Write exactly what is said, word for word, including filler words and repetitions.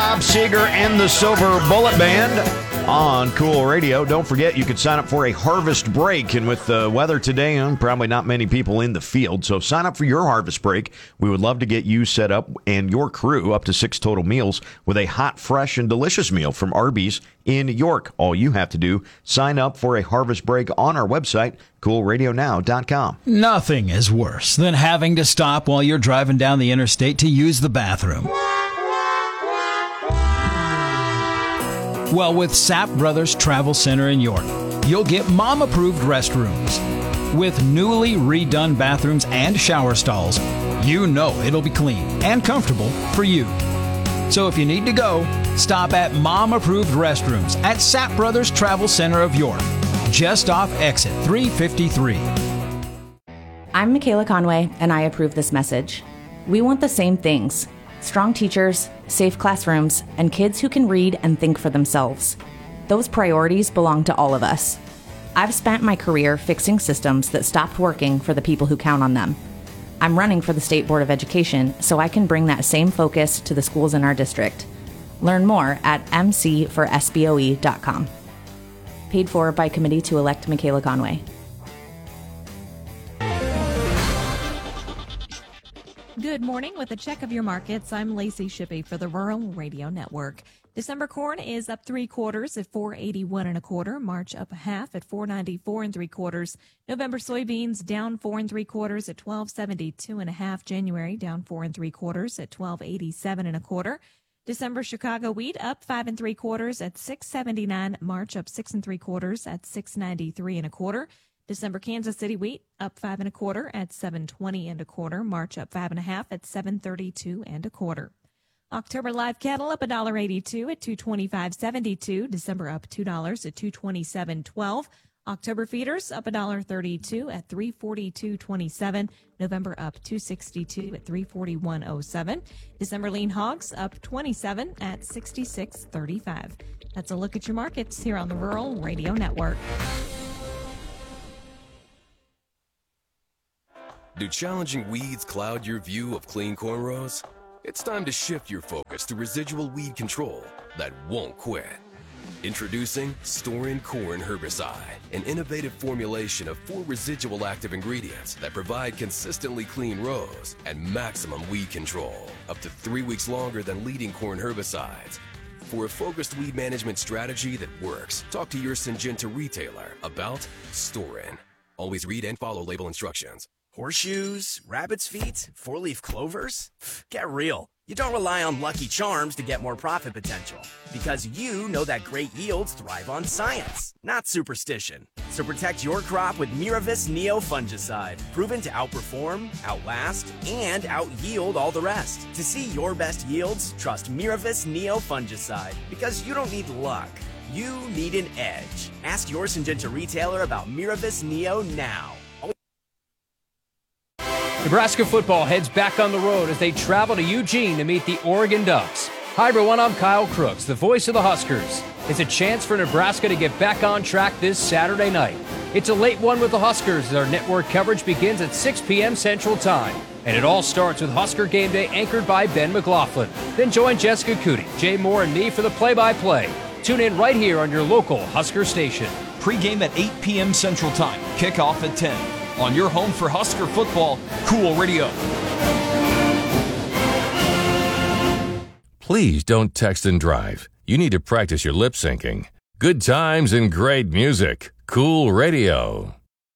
Bob Seger and the Silver Bullet Band on Cool Radio. Don't forget, you can sign up for a harvest break. And with the weather today, um, probably not many people in the field. So sign up for your harvest break. We would love to get you set up and your crew up to six total meals with a hot, fresh, and delicious meal from Arby's in York. All you have to do, sign up for a harvest break on our website, cool radio now dot com. Nothing is worse than having to stop while you're driving down the interstate to use the bathroom. Well, with Sapp Brothers Travel Center in York, you'll get mom-approved restrooms. With newly redone bathrooms and shower stalls, you know it'll be clean and comfortable for you. So if you need to go, stop at mom-approved restrooms at Sapp Brothers Travel Center of York, just off exit three fifty-three. I'm Michaela Conway, and I approve this message. We want the same things: strong teachers, safe classrooms, and kids who can read and think for themselves. Those priorities belong to all of us. I've spent my career fixing systems that stopped working for the people who count on them. I'm running for the State Board of Education so I can bring that same focus to the schools in our district. Learn more at m c for s b o e dot com. Paid for by Committee to Elect Michaela Conway. Good morning. With a check of your markets, I'm Lacey Shippey for the Rural Radio Network. December corn is up three quarters at four eighty-one and a quarter. March up a half at four ninety-four and three quarters. November soybeans down four and three quarters at twelve seventy-two and a half. January down four and three quarters at twelve eighty-seven and a quarter. December Chicago wheat up five and three quarters at six seventy-nine. March up six and three quarters at six ninety-three and a quarter. December Kansas City wheat up five and a quarter at seven twenty and a quarter. March up five and a half at seven thirty-two and a quarter. October live cattle up one eighty-two at two twenty-five seventy-two. December up two dollars at two twenty-seven twelve. October feeders up one thirty-two at three forty-two twenty-seven. November up two sixty-two at three forty-one oh seven. December lean hogs up twenty-seven at sixty-six thirty-five. That's a look at your markets here on the Rural Radio Network. Do challenging weeds cloud your view of clean cornrows? It's time to shift your focus to residual weed control that won't quit. Introducing Storin Corn Herbicide, an innovative formulation of four residual active ingredients that provide consistently clean rows and maximum weed control, up to three weeks longer than leading corn herbicides. For a focused weed management strategy that works, talk to your Syngenta retailer about Storin. Always read and follow label instructions. Horseshoes, rabbit's feet, four-leaf clovers? Get real. You don't rely on Lucky Charms to get more profit potential, because you know that great yields thrive on science, not superstition. So protect your crop with Miravis Neo Fungicide, proven to outperform, outlast, and out-yield all the rest. To see your best yields, trust Miravis Neo Fungicide, because you don't need luck. You need an edge. Ask your Syngenta retailer about Miravis Neo now. Nebraska football heads back on the road as they travel to Eugene to meet the Oregon Ducks. Hi everyone, I'm Kyle Crooks, the voice of the Huskers. It's a chance for Nebraska to get back on track this Saturday night. It's a late one with the Huskers as our network coverage begins at six p.m. Central Time. And it all starts with Husker Game Day anchored by Ben McLaughlin. Then join Jessica Cootie, Jay Moore, and me for the play-by-play. Tune in right here on your local Husker station. Pre-game at eight p.m. Central Time. Kickoff at ten. On your home for Husker football, Cool Radio. Please don't text and drive. You need to practice your lip syncing. Good times and great music. Cool Radio.